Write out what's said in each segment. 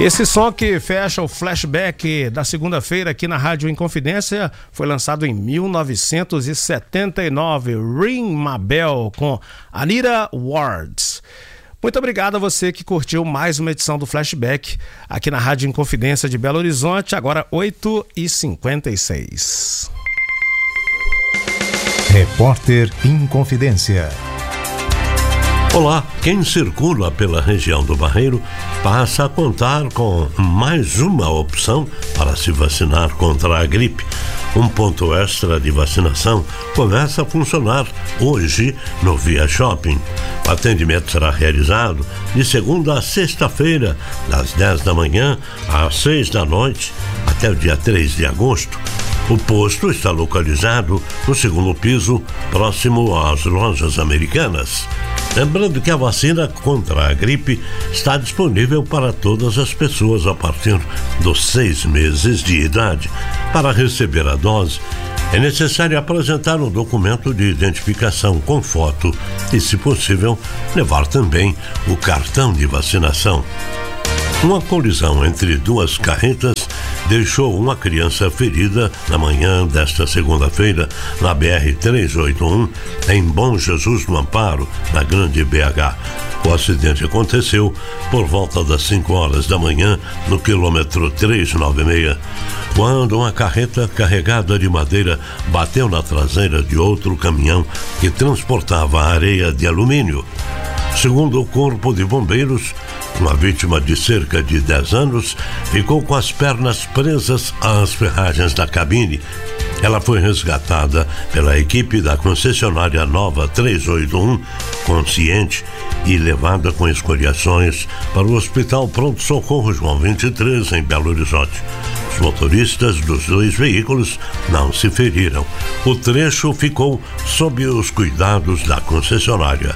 Esse som que fecha o flashback da segunda-feira aqui na Rádio Inconfidência foi lançado em 1979, Ring My Bell, com Anita Wards. Muito obrigado a você que curtiu mais uma edição do Flashback aqui na Rádio Inconfidência de Belo Horizonte, agora 8h56. Repórter Inconfidência. Olá, quem circula pela região do Barreiro passa a contar com mais uma opção para se vacinar contra a gripe. Um ponto extra de vacinação começa a funcionar hoje no Via Shopping. O atendimento será realizado de segunda a sexta-feira, das 10 da manhã às 6 da noite, até o dia 3 de agosto. O posto está localizado no segundo piso, próximo às lojas americanas. Lembrando que a vacina contra a gripe está disponível para todas as pessoas a partir dos 6 meses de idade. Para receber a dose, é necessário apresentar um documento de identificação com foto e, se possível, levar também o cartão de vacinação. Uma colisão entre duas carretas deixou uma criança ferida na manhã desta segunda-feira na BR-381, em Bom Jesus do Amparo, na Grande BH. O acidente aconteceu por volta das 5 horas da manhã, no quilômetro 396, quando uma carreta carregada de madeira bateu na traseira de outro caminhão que transportava areia de alumínio. Segundo o Corpo de Bombeiros, uma vítima de cerca de 10 anos ficou com as pernas presas às ferragens da cabine. Ela foi resgatada pela equipe da concessionária Nova 381, consciente, e levada com escoriações para o Hospital Pronto Socorro João 23, em Belo Horizonte. Os motoristas dos dois veículos não se feriram. O trecho ficou sob os cuidados da concessionária.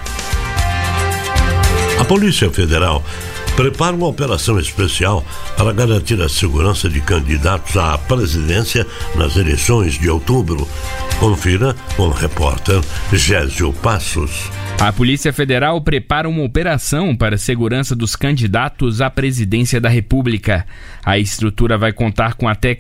A Polícia Federal prepara uma operação especial para garantir a segurança de candidatos à presidência nas eleições de outubro. Confira com o repórter Gésio Passos. A Polícia Federal prepara uma operação para a segurança dos candidatos à presidência da República. A estrutura vai contar com até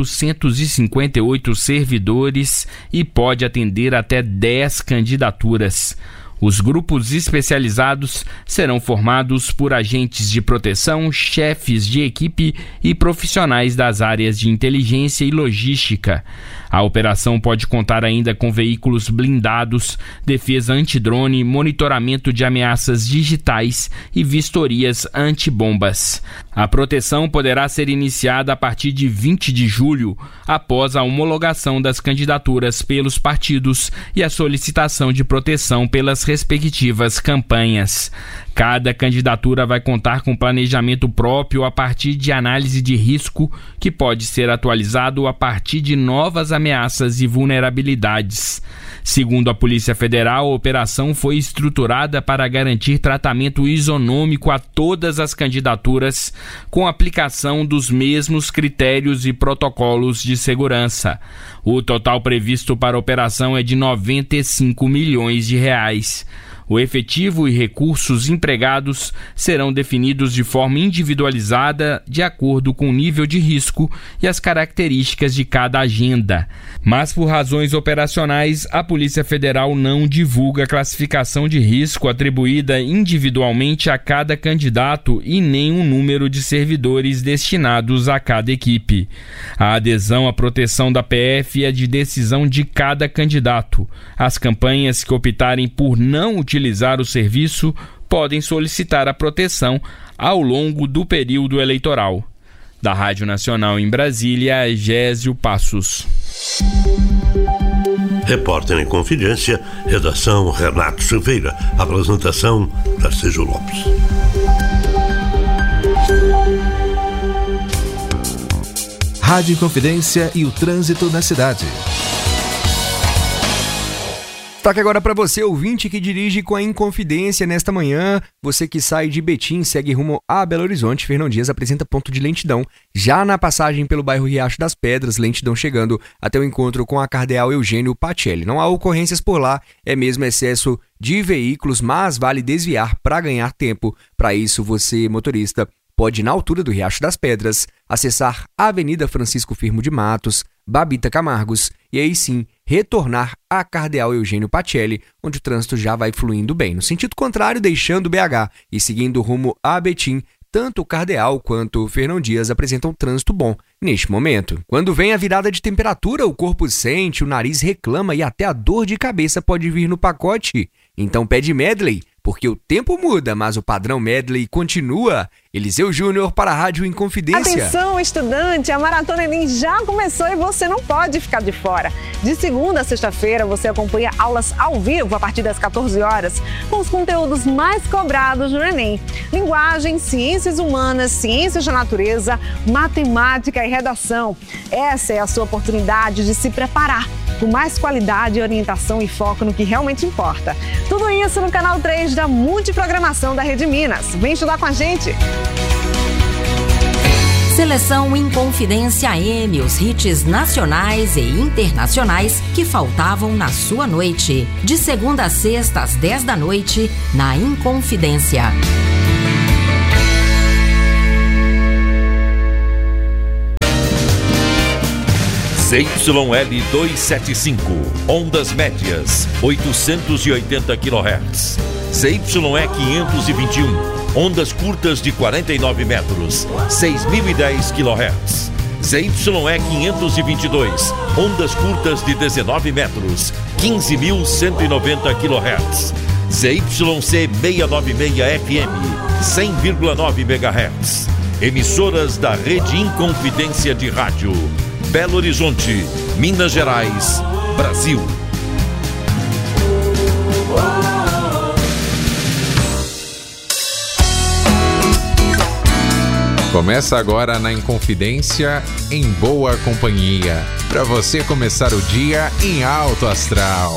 458 servidores e pode atender até 10 candidaturas. Os grupos especializados serão formados por agentes de proteção, chefes de equipe e profissionais das áreas de inteligência e logística. A operação pode contar ainda com veículos blindados, defesa antidrone, monitoramento de ameaças digitais e vistorias antibombas. A proteção poderá ser iniciada a partir de 20 de julho, após a homologação das candidaturas pelos partidos e a solicitação de proteção pelas respectivas campanhas. Cada candidatura vai contar com planejamento próprio a partir de análise de risco, que pode ser atualizado a partir de novas ameaças e vulnerabilidades. Segundo a Polícia Federal, a operação foi estruturada para garantir tratamento isonômico a todas as candidaturas, com aplicação dos mesmos critérios e protocolos de segurança. O total previsto para a operação é de R$95 milhões. O efetivo e recursos empregados serão definidos de forma individualizada de acordo com o nível de risco e as características de cada agenda. Mas por razões operacionais, a Polícia Federal não divulga a classificação de risco atribuída individualmente a cada candidato e nem o número de servidores destinados a cada equipe. A adesão à proteção da PF é de decisão de cada candidato. As campanhas que optarem por não utilizar o serviço podem solicitar a proteção ao longo do período eleitoral. Da Rádio Nacional em Brasília, Gésio Passos. Repórter em Confidência, redação Renato Silveira, apresentação Tarcísio Lopes. Rádio Inconfidência e o trânsito na cidade. Destaque agora para você, ouvinte que dirige com a Inconfidência nesta manhã. Você que sai de Betim, segue rumo a Belo Horizonte. Fernão Dias apresenta ponto de lentidão. Já na passagem pelo bairro Riacho das Pedras, lentidão chegando até o encontro com a Cardeal Eugênio Pacelli. Não há ocorrências por lá, é mesmo excesso de veículos, mas vale desviar para ganhar tempo. Para isso, você, motorista, pode ir na altura do Riacho das Pedras, acessar a Avenida Francisco Firmo de Matos, Babita Camargos e aí sim retornar a Cardeal Eugênio Pacelli, onde o trânsito já vai fluindo bem. No sentido contrário, deixando o BH e seguindo rumo a Betim, tanto o Cardeal quanto o Fernão Dias apresentam trânsito bom neste momento. Quando vem a virada de temperatura, o corpo sente, o nariz reclama e até a dor de cabeça pode vir no pacote. Então pede medley, porque o tempo muda, mas o padrão medley continua. Eliseu Júnior para a Rádio Inconfidência. Atenção, estudante! A Maratona Enem já começou e você não pode ficar de fora. De segunda a sexta-feira, você acompanha aulas ao vivo a partir das 14 horas, com os conteúdos mais cobrados no Enem. Linguagem, ciências humanas, ciências da natureza, matemática e redação. Essa é a sua oportunidade de se preparar com mais qualidade, orientação e foco no que realmente importa. Tudo isso no canal 3 da Multiprogramação da Rede Minas. Vem estudar com a gente! Seleção Inconfidência AM, os hits nacionais e internacionais que faltavam na sua noite. De segunda a sexta às 10 da noite, na Inconfidência. ZYL 275, ondas médias, 880 kHz. ZYE 521, ondas curtas de 49 metros, 6.010 kHz. ZYE 522, ondas curtas de 19 metros, 15.190 kHz. ZYC 696 FM, 100,9 MHz. Emissoras da Rede Inconfidência de Rádio. Belo Horizonte, Minas Gerais, Brasil. Começa agora na Inconfidência, em boa companhia, para você começar o dia em alto astral.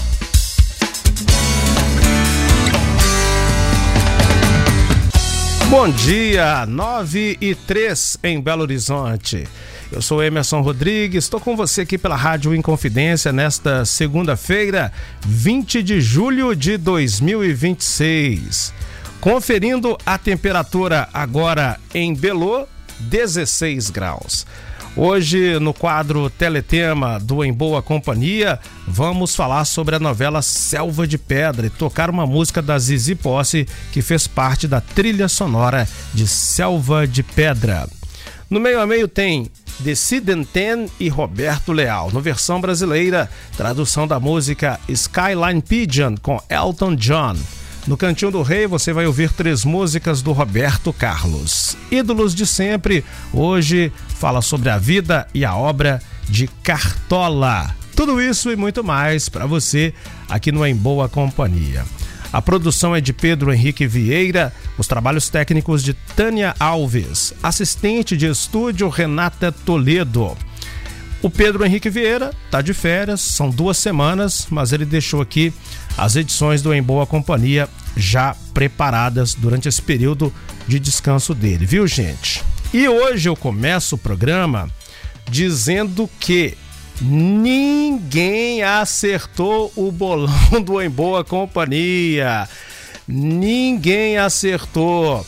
Bom dia, 9h03 em Belo Horizonte. Eu sou Emerson Rodrigues, estou com você aqui pela Rádio Inconfidência nesta segunda-feira, 20 de julho de 2026. Conferindo a temperatura agora em Belo, 16 graus. Hoje, no quadro Teletema do Em Boa Companhia, vamos falar sobre a novela Selva de Pedra e tocar uma música da Zizi Posse, que fez parte da trilha sonora de Selva de Pedra. No meio a meio tem Decidenten e Roberto Leal. No versão brasileira, tradução da música Skyline Pigeon com Elton John. No Cantinho do Rei você vai ouvir 3 músicas do Roberto Carlos. Ídolos de sempre, hoje fala sobre a vida e a obra de Cartola. Tudo isso e muito mais para você aqui no Em Boa Companhia. A produção é de Pedro Henrique Vieira, os trabalhos técnicos de Tânia Alves, assistente de estúdio Renata Toledo. O Pedro Henrique Vieira está de férias, são 2 semanas, mas ele deixou aqui as edições do Em Boa Companhia já preparadas durante esse período de descanso dele, viu, gente? E hoje eu começo o programa dizendo que ninguém acertou o bolão do Em Boa Companhia. Ninguém acertou.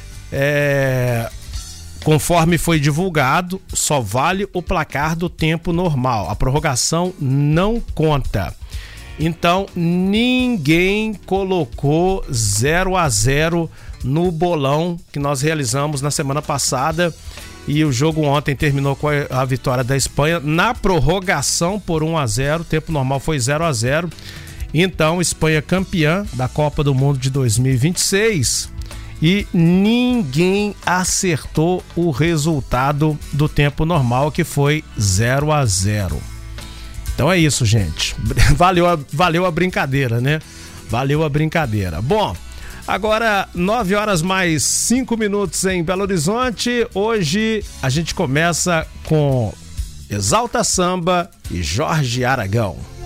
Conforme foi divulgado, só vale o placar do tempo normal. A prorrogação não conta. Então, ninguém colocou 0-0 no bolão que nós realizamos na semana passada. E o jogo ontem terminou com a vitória da Espanha na prorrogação por 1-0. O tempo normal foi 0-0. Então, Espanha campeã da Copa do Mundo de 2026. E ninguém acertou o resultado do tempo normal, que foi 0-0. Então é isso, gente. Valeu a brincadeira, né? Valeu a brincadeira. Bom, agora 9 horas mais 5 minutos em Belo Horizonte. Hoje a gente começa com Exalta Samba e Jorge Aragão.